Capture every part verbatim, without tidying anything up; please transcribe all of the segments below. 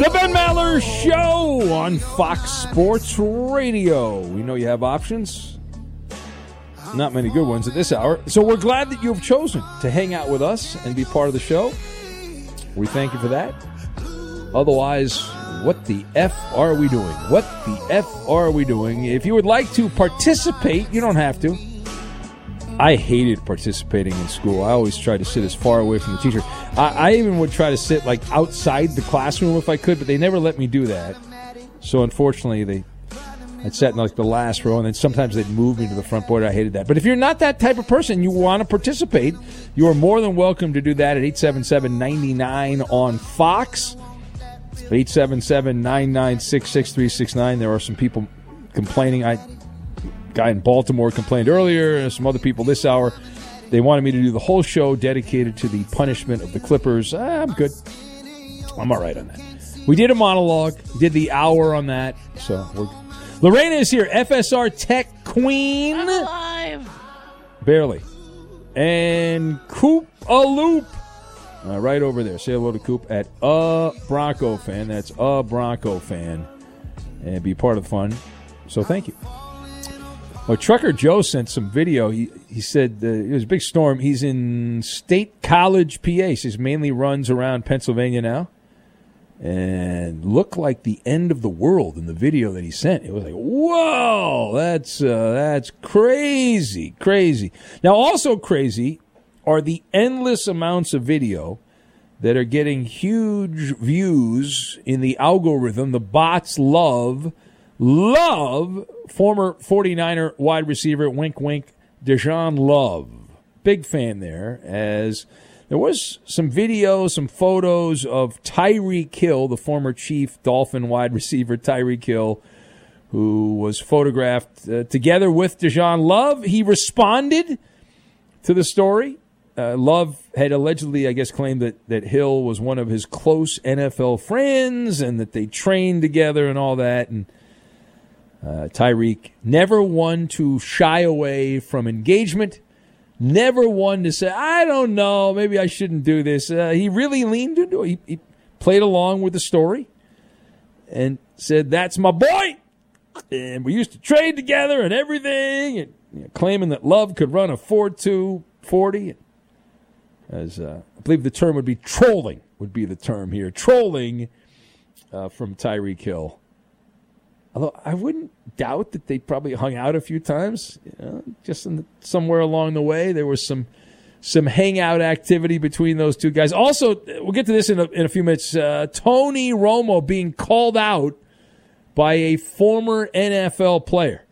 The Ben Maller Show on Fox Sports Radio. We know you have options. Not many good ones at this hour. So we're glad that you have chosen to hang out with us and be part of the show. We thank you for that. Otherwise, what the F are we doing? What the F are we doing? If you would like to participate, you don't have to. I hated participating in school. I always tried to sit as far away from the teacher. I, I even would try to sit like outside the classroom if I could, but they never let me do that. So unfortunately, they I'd sat in like the last row, and then sometimes they'd move me to the front board. I hated that. But if you're not that type of person, you want to participate, you are more than welcome to do that at eight seven seven, nine nine on Fox. eight seven seven, nine nine six, six three six nine. There are some people complaining. I guy in Baltimore complained earlier, and some other people this hour. They wanted me to do the whole show dedicated to the punishment of the Clippers. Ah, I'm good. I'm all right on that. We did a monologue, did the hour on that. So we're Lorena is here, F S R Tech Queen. I'm alive. Barely. And Coop a Loop. Uh, right over there. Say hello to Coop at a Bronco fan. That's a Bronco fan. And be part of the fun. So thank you. Oh, Trucker Joe sent some video. He he said uh, it was a big storm. He's in State College, P A. He says mainly runs around Pennsylvania now. And looked like the end of the world in the video that he sent. It was like, whoa, that's uh, that's crazy, crazy. Now, also crazy are the endless amounts of video that are getting huge views in the algorithm. The bots love, love former forty-niner wide receiver, wink, wink, Deshaun Love. Big fan there, as there was some video, some photos of Tyreek Hill, the former Chief Dolphin wide receiver Tyreek Hill, who was photographed uh, together with Deshaun Love. He responded to the story. Uh, Love had allegedly, I guess, claimed that, that Hill was one of his close N F L friends and that they trained together and all that. And uh, Tyreek never one to shy away from engagement, never one to say, I don't know, maybe I shouldn't do this. Uh, he really leaned into it. He, he played along with the story and said, that's my boy. And we used to trade together and everything, and you know, claiming that Love could run a four two forty. As uh, I believe the term would be trolling, would be the term here. Trolling uh, from Tyreek Hill. Although I wouldn't doubt that they probably hung out a few times. You know, just in the, somewhere along the way, there was some some hangout activity between those two guys. Also, we'll get to this in a, in a few minutes. Uh, Tony Romo being called out by a former N F L player.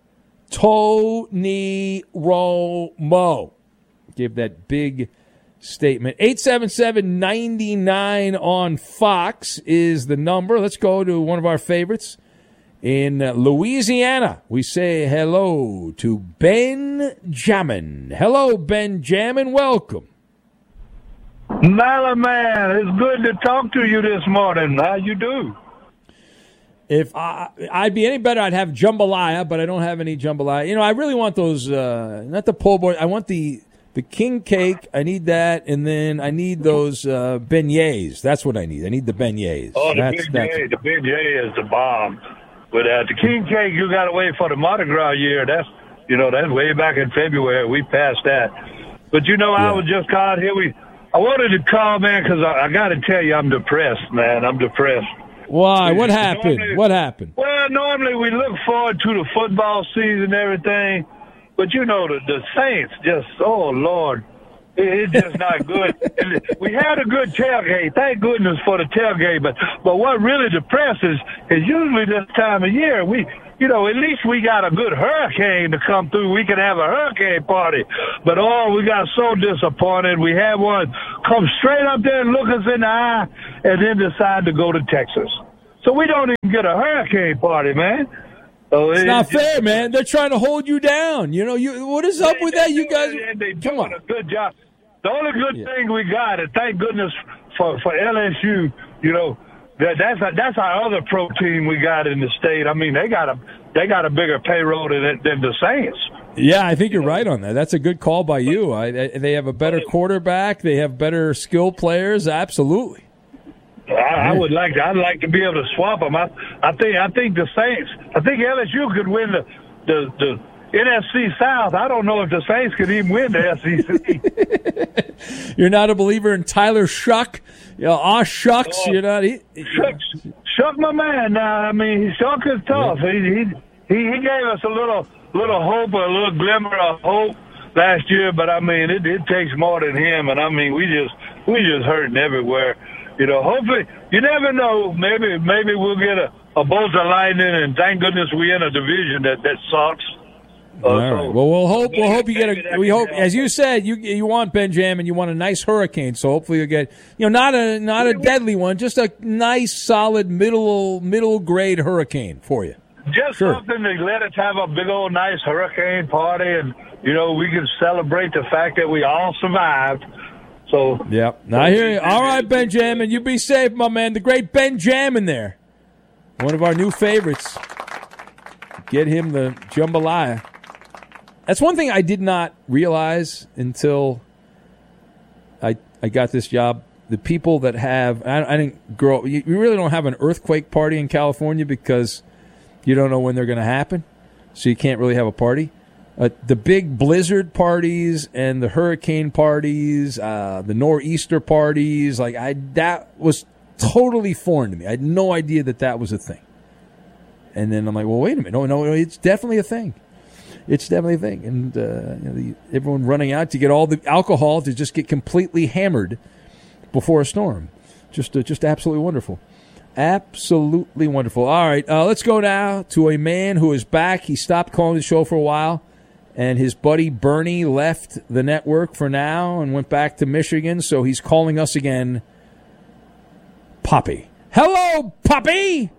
Tony Romo gave that big statement. eight seven seven, nine nine on Fox is the number. Let's go to one of our favorites. In Louisiana, we say hello to Benjamin. Hello, Benjamin. Welcome. Maller man, it's good to talk to you this morning. How you do? If I, I'd be any better, I'd have jambalaya, but I don't have any jambalaya. You know, I really want those, uh, not the po' boy. I want the the king cake. I need that, and then I need those uh, beignets. That's what I need. I need the beignets. Oh, the that's, beignet, that's... the beignet is the bomb. But uh, the king cake, you got to wait for the Mardi Gras year. That's, you know, that's way back in February. We passed that. But, you know, yeah. I was just called here. We, I wanted to call, man, because I, I got to tell you, I'm depressed, man. I'm depressed. Why? What happened? Normally, what happened? Well, normally we look forward to the football season and everything. But, you know, the, the Saints just, oh, Lord, it, it's just not good. And we had a good tailgate. Thank goodness for the tailgate. But but what really depresses is usually this time of year, we, you know, at least we got a good hurricane to come through. We can have a hurricane party. But, oh, we got so disappointed. We had one come straight up there and look us in the eye and then decide to go to Texas. So we don't even get a hurricane party, man. So it's, it's not fair, just, man. They're trying to hold you down. You know, you what is up they, with that? You guys, they come doing on. a good job. The only good yeah. thing we got, and thank goodness for, for L S U, you know, that that's a, that's our other pro team we got in the state. I mean, they got a they got a bigger payroll than, than the Saints. Yeah, I think you're right on that. That's a good call by you. I, they have a better quarterback. They have better skill players. Absolutely. I, I would like to. I'd like to be able to swap them. I, I think. I think the Saints. I think L S U could win the the, the N F C South. I don't know if the Saints could even win the S E C. You're not a believer in Tyler Shuck? You know, aw shucks. Uh, you're not. He, Shuck, Shuck, my man. Now, I mean, Shuck is tough. Yeah. He, he he he gave us a little little hope, a little glimmer of hope last year. But I mean, it, it takes more than him. And I mean, we just we just hurting everywhere. You know, hopefully, you never know. Maybe maybe we'll get a, a bolt of lightning, and thank goodness we in a division that, that sucks. Uh, All right. So, well, we'll hope. We'll hope you get a. We hope, as you said, you you want Benjamin, you want a nice hurricane. So hopefully you get, you know, not a not a deadly one, just a nice, solid middle middle grade hurricane for you. Just sure. Something to let us have a big old nice hurricane party, and you know we can celebrate the fact that we all survived. So yep. Now I hear you. All right, Benjamin, you be safe, my man. The great Benjamin there, one of our new favorites. Get him the jambalaya. That's one thing I did not realize until I I got this job. The people that have I, I didn't grow. You, you really don't have an earthquake party in California because you don't know when they're going to happen, so you can't really have a party. Uh, the big blizzard parties and the hurricane parties, uh, the nor'easter parties, like I that was totally foreign to me. I had no idea that that was a thing. And then I'm like, well, wait a minute, no, no, no it's definitely a thing. It's definitely a thing, and uh, you know, the, everyone running out to get all the alcohol to just get completely hammered before a storm, just uh, just absolutely wonderful. Absolutely wonderful. All right, uh, let's go now to a man who is back. He stopped calling the show for a while, and his buddy Bernie left the network for now and went back to Michigan, so he's calling us again. Poppy. Hello, Poppy!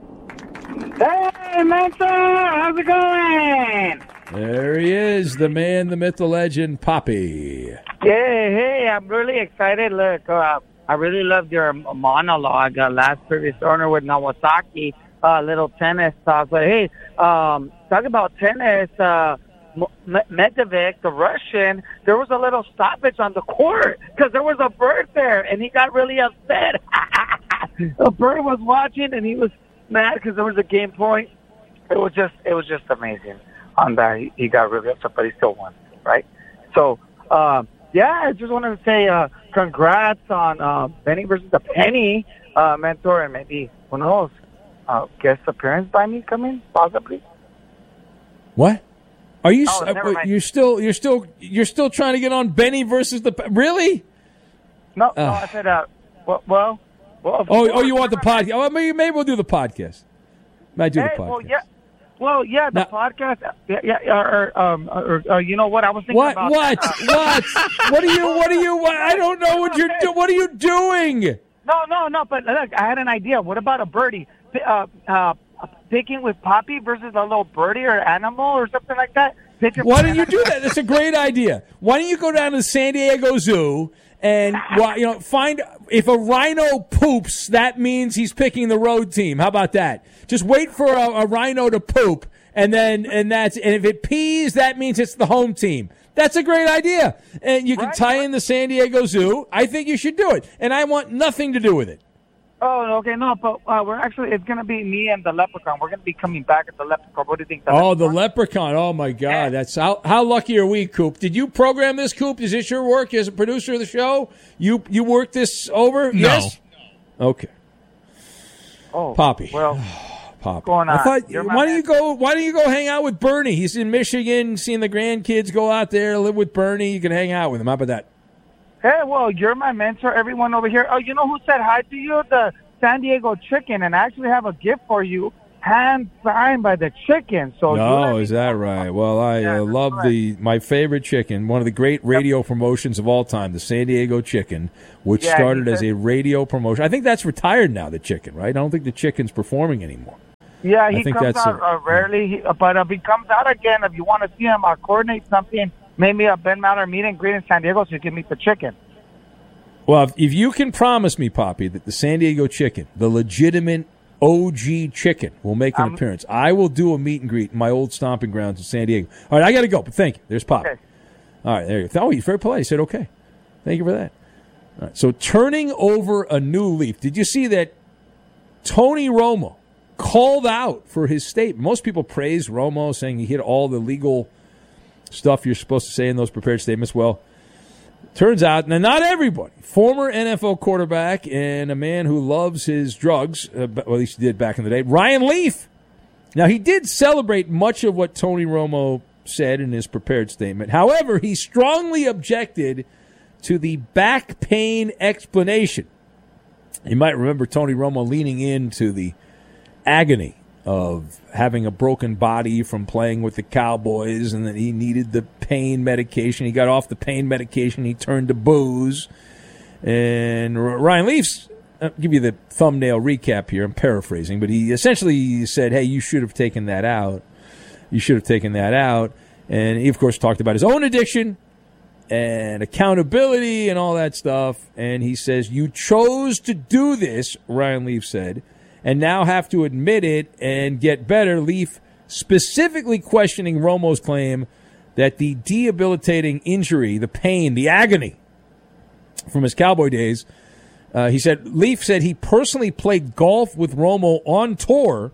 Hey, Mentor! How's it going? There he is, the man, the myth, the legend, Poppy. Hey, hey, I'm really excited. Look, uh, I really loved your monologue, uh, last previous owner with Nawasaki, uh, little tennis talk. But hey, um, talk about tennis, uh, Medvedev, the Russian, there was a little stoppage on the court because there was a bird there, and he got really upset. A bird was watching, and he was mad because there was a game point. It was just, it was just amazing. On that, he, he got really upset, but he still won, right? So, uh, yeah, I just wanted to say uh, congrats on uh, Benny versus the Penny, uh, Mentor, and maybe, who knows, uh, guest appearance by me coming, possibly. What? Are you? Oh, uh, you're still, you're still, you're still trying to get on Benny versus the really? No, uh, no, I said, uh, well, well, well oh, oh, you want the podcast? Oh, maybe, maybe we'll do the podcast. Might do hey, the podcast. Well, yeah. Well, yeah, the now, podcast. Yeah, yeah, or, um, or, or you know what? I was thinking what, about. What? That. What? What are you? What are you? What, I don't know what you're doing. What are you doing? No, no, no. But look, I had an idea. What about a birdie? Uh, uh, picking with Poppy versus a little birdie or animal or something like that. Why don't you do that? That's a great idea. Why don't you go down to the San Diego Zoo and well, you know find if a rhino poops, that means he's picking the road team. How about that? Just wait for a, a rhino to poop, and then and that's and if it pees, that means it's the home team. That's a great idea, and you can right. tie in the San Diego Zoo. I think you should do it, and I want nothing to do with it. Oh, okay, no, but uh, we're actually, it's going to be me and the Leprechaun. We're going to be coming back at the Leprechaun. What do you think? The oh, leprechaun? the Leprechaun. Oh, my God. Yeah. That's how how lucky are we, Coop? Did you program this, Coop? Is this your work as a producer of the show? You you worked this over? No. Yes? Okay. Oh, Poppy. Well, Poppy. Going on. I thought, why don't you go? Why don't you go hang out with Bernie? He's in Michigan, seeing the grandkids go out there, live with Bernie. You can hang out with him. How about that? Hey, well, you're my mentor. Everyone over here. Oh, you know who said hi to you? The San Diego Chicken, and I actually have a gift for you, hand signed by the chicken. So no, is that right? Well, I yeah, uh, love right. the my favorite chicken, one of the great radio yep. promotions of all time, the San Diego Chicken, which yeah, started as a radio promotion. I think that's retired now. The chicken, right? I don't think the chicken's performing anymore. Yeah, he comes out a, uh, rarely, but if he comes out again, if you want to see him, I'll coordinate something. Maybe a Ben Maller meet and greet in San Diego so you can meet the chicken. Well, if, if you can promise me, Poppy, that the San Diego Chicken, the legitimate O G chicken, will make an um, appearance, I will do a meet and greet in my old stomping grounds in San Diego. All right, I got to go, but thank you. There's Poppy. Okay. All right, there you go. Oh, he's very polite. He said, okay. Thank you for that. All right, so turning over a new leaf. Did you see that Tony Romo called out for his statement. Most people praise Romo, saying he hit all the legal stuff you're supposed to say in those prepared statements. Well, turns out, now not everybody. Former N F L quarterback and a man who loves his drugs, uh, well, at least he did back in the day, Ryan Leaf. Now, he did celebrate much of what Tony Romo said in his prepared statement. However, he strongly objected to the back pain explanation. You might remember Tony Romo leaning into the agony of having a broken body from playing with the Cowboys, and that he needed the pain medication. He got off the pain medication. He turned to booze. And Ryan Leaf's, I'll give you the thumbnail recap here. I'm paraphrasing, but he essentially said, hey, you should have taken that out. You should have taken that out. And he, of course, talked about his own addiction and accountability and all that stuff. And he says, you chose to do this, Ryan Leaf said, and now have to admit it and get better. Leaf specifically questioning Romo's claim that the debilitating injury, the pain, the agony from his Cowboy days, uh, he said, Leaf said he personally played golf with Romo on tour.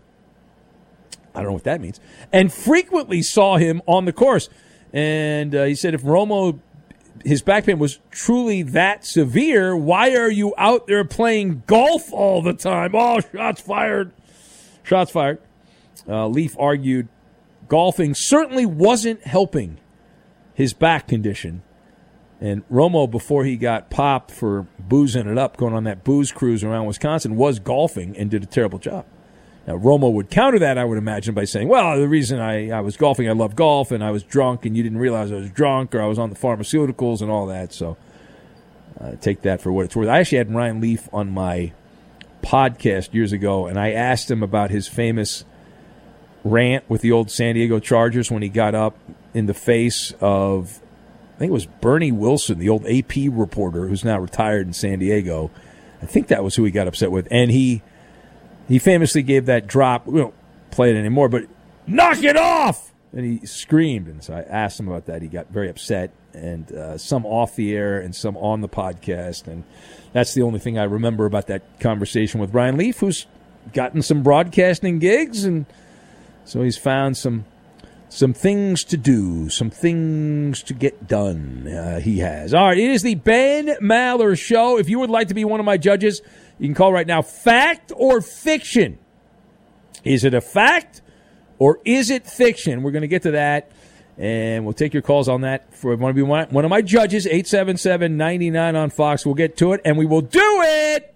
I don't know what that means. And frequently saw him on the course. And uh, he said if Romo, his back pain was truly that severe, why are you out there playing golf all the time? Oh, shots fired. Shots fired. Uh, Leaf argued golfing certainly wasn't helping his back condition. And Romo, before he got popped for boozing it up, going on that booze cruise around Wisconsin, was golfing and did a terrible job. Now, Romo would counter that, I would imagine, by saying, well, the reason I, I was golfing, I love golf, and I was drunk, and you didn't realize I was drunk, or I was on the pharmaceuticals and all that. So uh, take that for what it's worth. I actually had Ryan Leaf on my podcast years ago, and I asked him about his famous rant with the old San Diego Chargers when he got up in the face of, I think it was Bernie Wilson, the old A P reporter who's now retired in San Diego. I think that was who he got upset with. And he... He famously gave that drop. We don't play it anymore, but knock it off! And he screamed. And so I asked him about that. He got very upset, and uh, some off the air and some on the podcast. And that's the only thing I remember about that conversation with Ryan Leaf, who's gotten some broadcasting gigs, and so he's found some some things to do, some things to get done. Uh, he has. All right, it is the Ben Maller Show. If you would like to be one of my judges, you can call right now. Fact or fiction? Is it a fact or is it fiction? We're going to get to that, and we'll take your calls on that. For if you want to be one, one of my judges, eight seven seven, nine nine on Fox. We'll get to it, and we will do it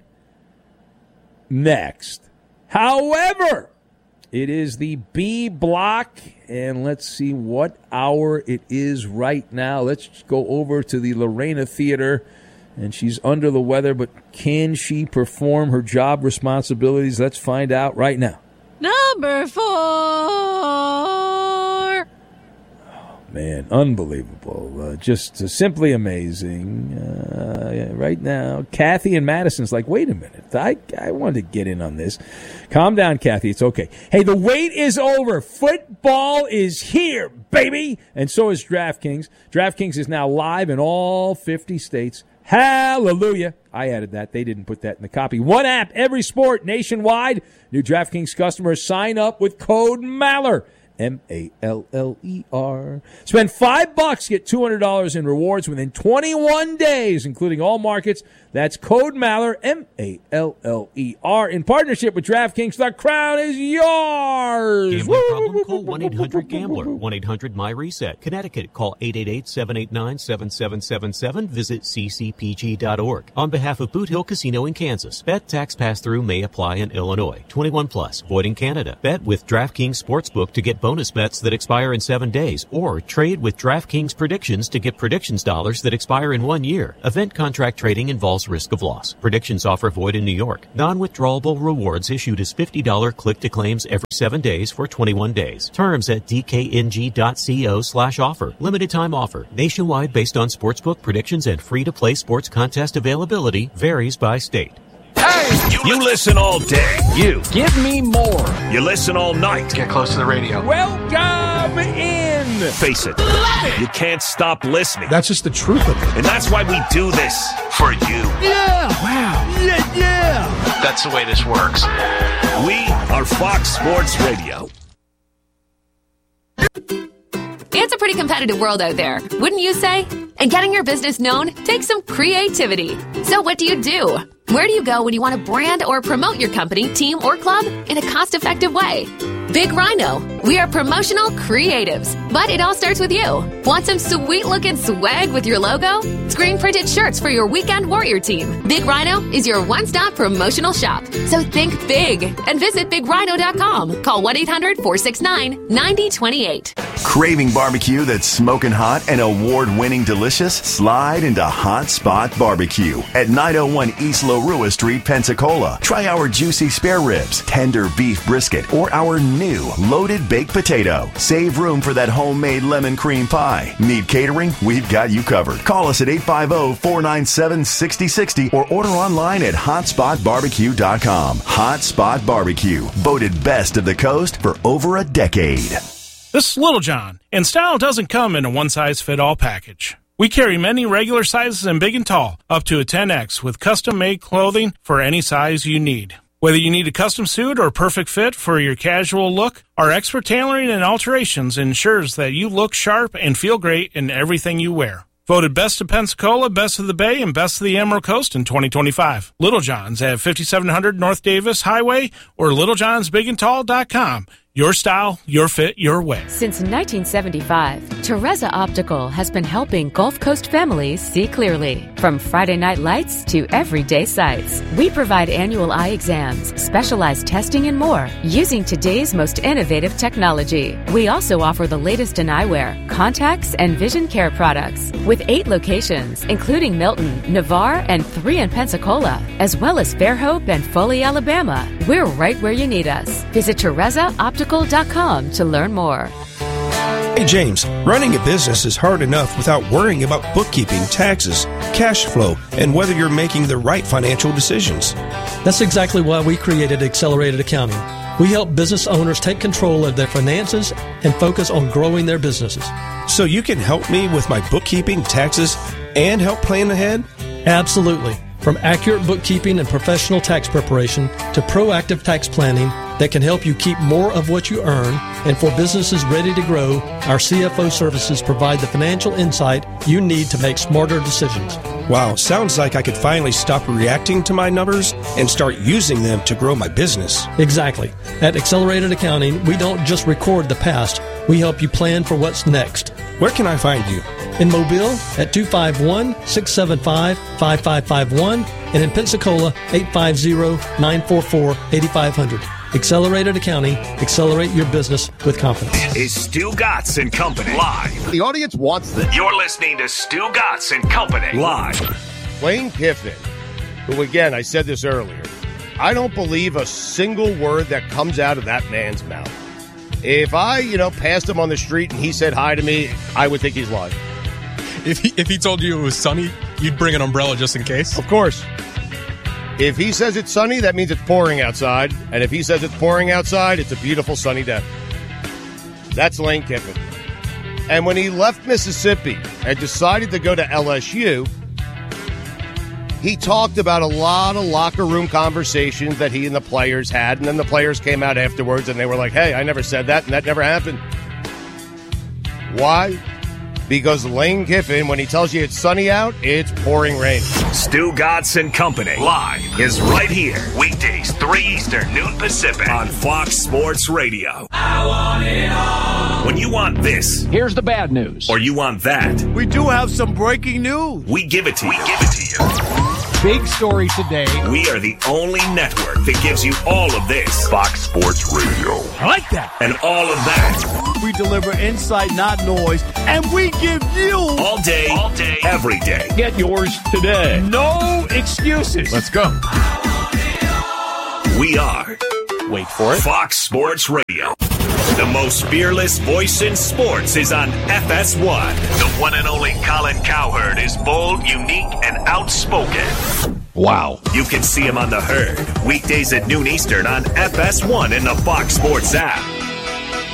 next. However, it is the B block, and let's see what hour it is right now. Let's go over to the Lorena Theater. And she's under the weather, but can she perform her job responsibilities? Let's find out right now. Number four. Oh, man, unbelievable. Uh, just uh, simply amazing. Uh, right now, Kathy and Madison's like, wait a minute. I, I wanted to get in on this. Calm down, Kathy. It's okay. Hey, the wait is over. Football is here, baby. And so is DraftKings. DraftKings is now live in all fifty states. Hallelujah. I added that. They didn't put that in the copy. One app, every sport, nationwide. New DraftKings customers sign up with code Maller. M A L L E R. Spend five bucks, get two hundred dollars in rewards within twenty-one days, including all markets. That's code Maller, M A L L E R. In partnership with DraftKings, the crown is yours. Gambling problem? Call one eight hundred gambler. one eight hundred my reset. Connecticut, call eight eight eight, seven eight nine, seven seven seven seven. Visit c c p g dot org. On behalf of Boot Hill Casino in Kansas, bet tax pass-through may apply in Illinois. twenty-one plus, void in Canada. Bet with DraftKings Sportsbook to get bonus bets that expire in seven days, or trade with DraftKings Predictions to get predictions dollars that expire in one year. Event contract trading involves risk of loss. Predictions offer void in New York. Non-withdrawable rewards issued as fifty dollars click-to-claims every seven days for twenty-one days. Terms at d k n g dot co slash offer. Limited time offer. Nationwide based on sportsbook predictions and free-to-play sports contest availability. Varies by state. Hey! You, you listen all day. You. Give me more. You listen all night. Get close to the radio. Welcome in. Face it. You can't stop listening. That's just the truth of it. And that's why we do this. For you. Yeah. Wow. Yeah, yeah. That's the way this works. We are Fox Sports Radio. It's a pretty competitive world out there, wouldn't you say? And getting your business known takes some creativity. So what do you do? Where do you go when you want to brand or promote your company, team, or club in a cost-effective way? Big Rhino. We are promotional creatives, but it all starts with you. Want some sweet-looking swag with your logo? Screen-printed shirts for your weekend warrior team. Big Rhino is your one-stop promotional shop. So think big and visit big rhino dot com. Call one eight hundred four six nine nine zero two eight. Craving barbecue that's smoking hot and award-winning delicious? Slide into Hot Spot Barbecue at nine oh one East Lorua Street, Pensacola. Try our juicy spare ribs, tender beef brisket, or our new loaded baked potato. Save room for that homemade lemon cream pie. Need catering? We've got you covered. Call us at eight five zero, four nine seven, six zero six zero or order online at hot spot barbecue dot com. Hot Spot Barbecue, voted best of the coast for over a decade. This is Little John, and style doesn't come in a one-size-fit-all package. We carry many regular sizes and big and tall, up to a ten X, with custom-made clothing for any size you need. Whether you need a custom suit or perfect fit for your casual look, our expert tailoring and alterations ensures that you look sharp and feel great in everything you wear. Voted Best of Pensacola, Best of the Bay, and Best of the Emerald Coast in twenty twenty-five. Little John's at fifty-seven hundred North Davis Highway or little johns big and tall dot com. Your style, your fit, your way. Since nineteen seventy-five, Teresa Optical has been helping Gulf Coast families see clearly. From Friday night lights to everyday sights, we provide annual eye exams, specialized testing, and more using today's most innovative technology. We also offer the latest in eyewear, contacts, and vision care products with eight locations, including Milton, Navarre, and three in Pensacola, as well as Fairhope and Foley, Alabama. We're right where you need us. Visit Teresa Optical dot com to learn more. Hey James, running a business is hard enough without worrying about bookkeeping, taxes, cash flow, and whether you're making the right financial decisions. That's exactly why we created Accelerated Accounting. We help business owners take control of their finances and focus on growing their businesses. So you can help me with my bookkeeping, taxes, and help plan ahead? Absolutely. From accurate bookkeeping and professional tax preparation to proactive tax planning that can help you keep more of what you earn, and for businesses ready to grow, our C F O services provide the financial insight you need to make smarter decisions. Wow, sounds like I could finally stop reacting to my numbers and start using them to grow my business. Exactly. At Accelerated Accounting, we don't just record the past, we help you plan for what's next. Where can I find you? In Mobile at two five one, six seven five, five five five one and in Pensacola eight five zero, nine four four, eight five zero zero. Accelerated Accounting. Accelerate your business with confidence. Is Stu Gatz and Company live? The audience wants this. You're listening to Stu Gatz and Company live. Lane Kiffin, who again, I said this earlier, I don't believe a single word that comes out of that man's mouth. If I, you know, passed him on the street and he said hi to me, I would think he's lying. If he, if he told you it was sunny, you'd bring an umbrella just in case? Of course. If he says it's sunny, that means it's pouring outside. And if he says it's pouring outside, it's a beautiful sunny day. That's Lane Kiffin. And when he left Mississippi and decided to go to L S U, he talked about a lot of locker room conversations that he and the players had. And then the players came out afterwards and they were like, hey, I never said that and that never happened. Why? Because Lane Kiffin, when he tells you it's sunny out, it's pouring rain. Stu Gatz and Company live is right here. Weekdays, three Eastern, noon Pacific on Fox Sports Radio. I want it all. When you want this, here's the bad news. Or you want that, we do have some breaking news. We give it to you. We give it to you. Big story today. We are the only network that gives you all of this. Fox Sports Radio. I like that. And all of that. We deliver insight, not noise, and we give you all day, all day, every day. Get yours today. No excuses. Let's go. We are, wait for it, Fox Sports Radio. The most fearless voice in sports is on F S one. The one and only Colin Cowherd is bold, unique, and outspoken. Wow. You can see him on The Herd, weekdays at noon Eastern on F S one in the Fox Sports app.